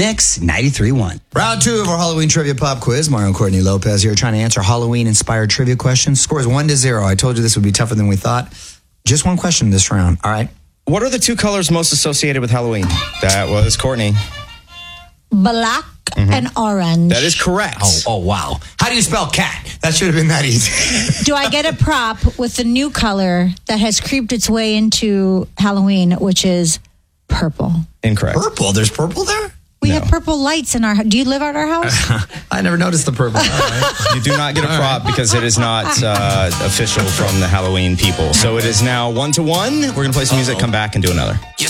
Mix 93.1. Round 2 of our Halloween trivia pop quiz. Mario and Courtney Lopez here trying to answer Halloween-inspired trivia questions. Scores 1-0. I told you this would be tougher than we thought. Just one question this round. All right. What are the 2 colors most associated with Halloween? That was Courtney. Black and orange. That is correct. Oh, wow. How do you spell cat? That should have been that easy. Do I get a prop with the new color that has creeped its way into Halloween, which is purple? Incorrect. Purple? There's purple there? We have purple lights in our... Do you live at our house? I never noticed the purple. All right. You do not get a prop because it is not official from the Halloween people. So it is now 1-1. We're going to play some music, come back, and do another. You